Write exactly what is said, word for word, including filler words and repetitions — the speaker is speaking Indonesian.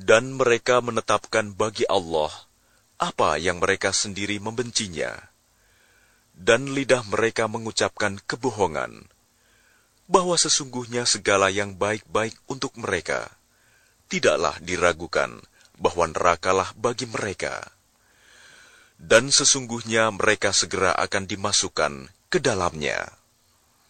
Dan mereka menetapkan bagi Allah apa yang mereka sendiri membencinya. Dan lidah mereka mengucapkan kebohongan, bahwa sesungguhnya segala yang baik-baik untuk mereka tidaklah diragukan bahwa nerakalah bagi mereka. Dan sesungguhnya mereka segera akan dimasukkan ke dalamnya.